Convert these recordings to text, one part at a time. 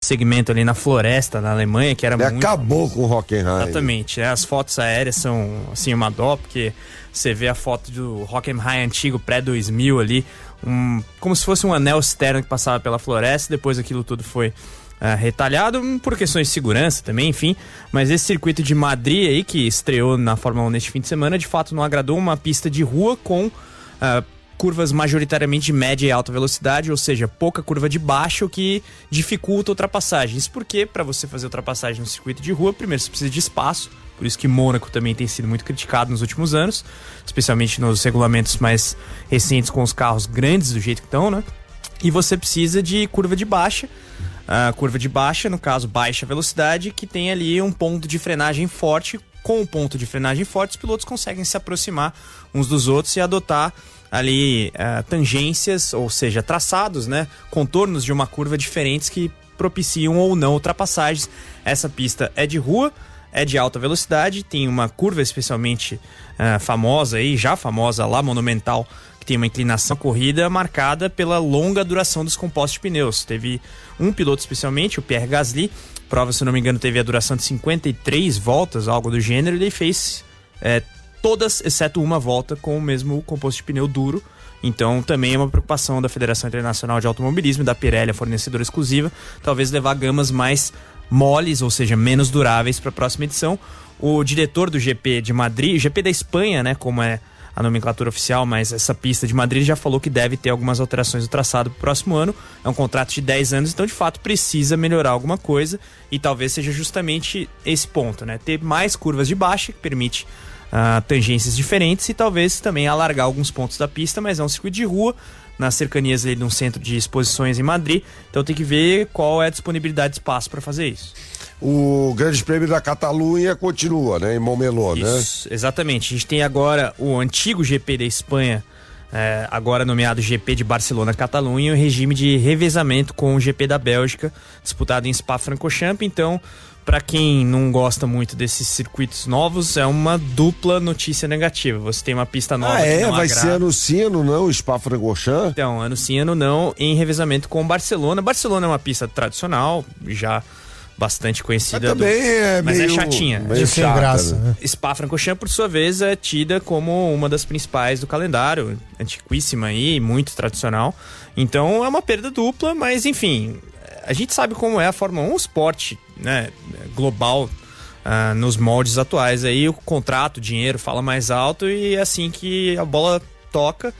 segmento ali na floresta, na Alemanha, que era Ele muito acabou famoso. com o Hockenheim. Exatamente, as fotos aéreas são assim uma dó, porque você vê a foto do Hockenheim antigo, pré-2000 ali, como se fosse um anel externo que passava pela floresta, depois aquilo tudo foi retalhado por questões de segurança também, enfim. Mas esse circuito de Madrid aí, que estreou na Fórmula 1 neste fim de semana, de fato não agradou. Uma pista de rua com curvas majoritariamente de média e alta velocidade, ou seja, pouca curva de baixo, o que dificulta ultrapassagens. Porque para você fazer ultrapassagem no circuito de rua, primeiro você precisa de espaço. Por isso que Mônaco também tem sido muito criticado nos últimos anos, especialmente nos regulamentos mais recentes com os carros grandes do jeito que estão, né? E você precisa de curva de baixa. A curva de baixa, no caso, baixa velocidade, que tem ali um ponto de frenagem forte. Com o ponto de frenagem forte, os pilotos conseguem se aproximar uns dos outros e adotar ali tangências, ou seja, traçados, né? Contornos de uma curva diferentes que propiciam ou não ultrapassagens. Essa pista é de rua, é de alta velocidade, tem uma curva especialmente famosa aí, já famosa lá, Monumental, que tem uma inclinação corrida marcada pela longa duração dos compostos de pneus. Teve um piloto especialmente, o Pierre Gasly, prova, se não me engano, teve a duração de 53 voltas, algo do gênero, e ele fez todas, exceto uma volta, com o mesmo composto de pneu duro. Então também é uma preocupação da Federação Internacional de Automobilismo e da Pirelli, a fornecedora exclusiva, talvez levar gamas mais moles, ou seja, menos duráveis para a próxima edição. O diretor do GP de Madrid, GP da Espanha, né, como é a nomenclatura oficial, mas essa pista de Madrid já falou que deve ter algumas alterações do traçado para o próximo ano. É um contrato de 10 anos, então de fato precisa melhorar alguma coisa, e talvez seja justamente esse ponto, né? Ter mais curvas de baixa, que permite tangências diferentes, e talvez também alargar alguns pontos da pista, mas é um circuito de rua, nas cercanias ali de um centro de exposições em Madrid, então tem que ver qual é a disponibilidade de espaço para fazer isso. O Grande Prêmio da Catalunha continua, né? Em Montmeló, isso, né? Exatamente. A gente tem agora o antigo GP da Espanha, agora nomeado GP de Barcelona-Catalunha, o regime de revezamento com o GP da Bélgica, disputado em Spa-Francorchamps. Então, para quem não gosta muito desses circuitos novos, é uma dupla notícia negativa. Você tem uma pista nova que não vai agrada. ser ano sim, ano não, Spa-Francorchamps? Então, ano sim, ano não, em revezamento com Barcelona. Barcelona é uma pista tradicional, já bastante conhecida, mas é chatinha, meio sem chata, graça, né? Spa-Francorchamps, por sua vez, é tida como uma das principais do calendário, antiquíssima e muito tradicional. Então é uma perda dupla, mas enfim, a gente sabe como é a Fórmula 1, o esporte, né, global, nos moldes atuais. Aí o contrato, o dinheiro fala mais alto, e é assim que a bola toca.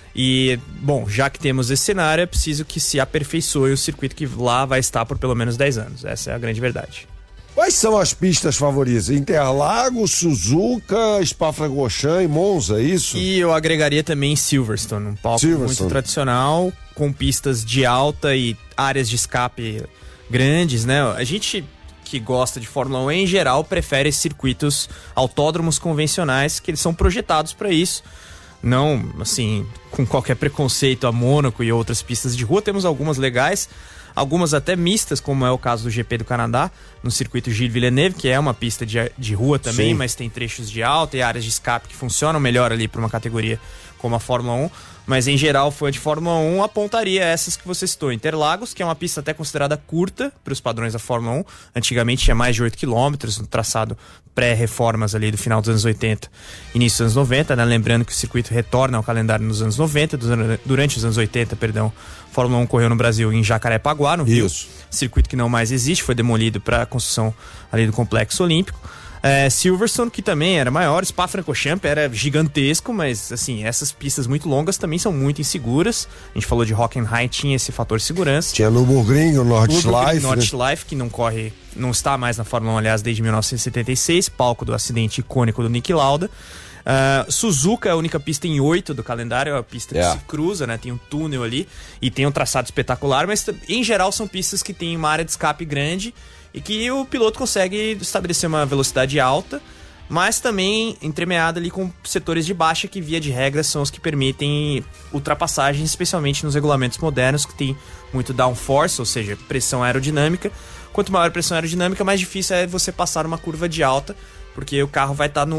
E, bom, já que temos esse cenário, é preciso que se aperfeiçoe o circuito, que lá vai estar por pelo menos 10 anos. Essa é a grande verdade. Quais são as pistas favoritas? Interlagos, Suzuka, Spa-Francorchamps e Monza, é isso? E eu agregaria também Silverstone, um palco muito tradicional, com pistas de alta e áreas de escape grandes, né? A gente que gosta de Fórmula 1 em geral prefere circuitos autódromos convencionais, que eles são projetados para isso. Não, assim, com qualquer preconceito a Mônaco e outras pistas de rua. Temos algumas legais, algumas até mistas, como é o caso do GP do Canadá, no circuito Gilles Villeneuve, que é uma pista de rua também, mas tem trechos de alta e áreas de escape que funcionam melhor ali para uma categoria como a Fórmula 1. Mas em geral, fã de Fórmula 1 apontaria essas que você citou. Interlagos, que é uma pista até considerada curta para os padrões da Fórmula 1. Antigamente tinha mais de 8 km, no traçado pré-reformas ali do final dos anos 80, início dos anos 90, né? Lembrando que o circuito retorna ao calendário nos anos 90, durante os anos 80, perdão. Fórmula 1 correu no Brasil em Jacarepaguá, no Rio. Circuito que não mais existe, foi demolido para a construção ali do Complexo Olímpico. Silverstone, que também era maior, Spa-Francorchamps era gigantesco, mas assim, essas pistas muito longas também são muito inseguras. A gente falou de Hockenheim, tinha esse fator de segurança. Tinha Nürburgring, o Nordschleife, Nordschleife, que não está mais na Fórmula 1, aliás, desde 1976, palco do acidente icônico do Niki Lauda. Suzuka é a única pista em 8 do calendário, é uma pista que se cruza, né? Tem um túnel ali e tem um traçado espetacular, mas em geral são pistas que tem uma área de escape grande e que o piloto consegue estabelecer uma velocidade alta, mas também entremeada ali com setores de baixa, que via de regra são os que permitem ultrapassagens, especialmente nos regulamentos modernos, que tem muito downforce, ou seja, pressão aerodinâmica. Quanto maior a pressão aerodinâmica, mais difícil é você passar uma curva de alta, porque o carro vai estar no